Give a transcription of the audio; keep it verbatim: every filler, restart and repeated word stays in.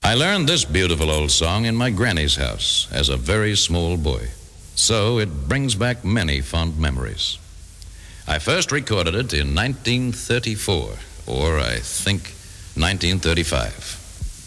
I learned this beautiful old song in my granny's house as a very small boy, so it brings back many fond memories. I first recorded it in nineteen thirty-four, or I think nineteen thirty-five.